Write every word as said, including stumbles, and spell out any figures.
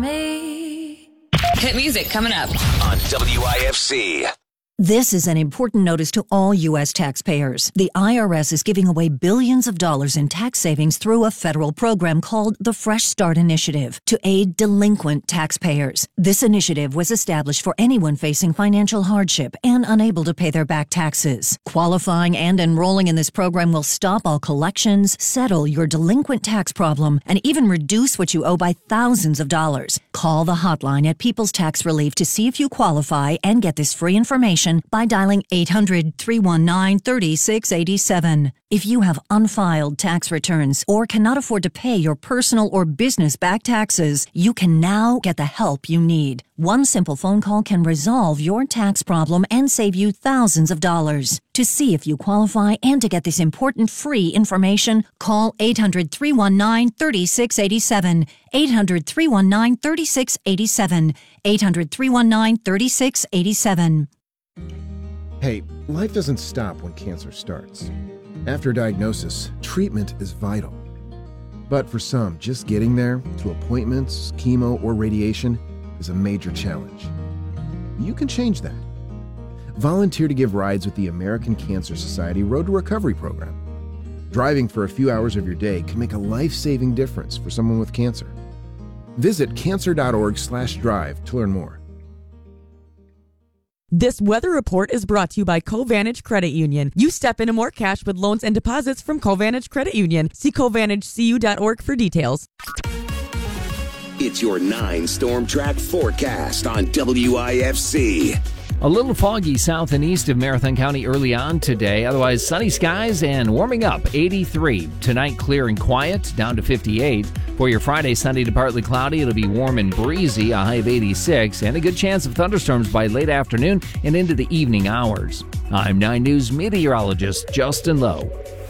me. Hit music coming up on W I F C. This is an important notice to all U S taxpayers. The I R S is giving away billions of dollars in tax savings through a federal program called the Fresh Start Initiative to aid delinquent taxpayers. This initiative was established for anyone facing financial hardship and unable to pay their back taxes. Qualifying and enrolling in this program will stop all collections, settle your delinquent tax problem, and even reduce what you owe by thousands of dollars. Call the hotline at People's Tax Relief to see if you qualify and get this free information by dialing eight hundred, three one nine, three six eight seven. If you have unfiled tax returns or cannot afford to pay your personal or business back taxes, you can now get the help you need. One simple phone call can resolve your tax problem and save you thousands of dollars. To see if you qualify and to get this important free information, call eight hundred, three one nine, three six eight seven, eight hundred, three one nine, three six eight seven, eight hundred, three one nine, three six eight seven. Hey, life doesn't stop when cancer starts. After diagnosis, treatment is vital. But for some, just getting there, to appointments, chemo, or radiation, is a major challenge. You can change that. Volunteer to give rides with the American Cancer Society Road to Recovery program. Driving for a few hours of your day can make a life-saving difference for someone with cancer. Visit cancer.org slash drive to learn more. This weather report is brought to you by Covantage Credit Union. You step into more cash with loans and deposits from Covantage Credit Union. See covantage c u dot org for details. It's your nine Storm Track forecast on W I F C. A little foggy south and east of Marathon County early on today. Otherwise, sunny skies and warming up. eighty-three. Tonight, clear and quiet, down to fifty-eight. For your Friday, sunny to partly cloudy, it'll be warm and breezy, a high of eighty-six, and a good chance of thunderstorms by late afternoon and into the evening hours. I'm nine News meteorologist Justin Lowe.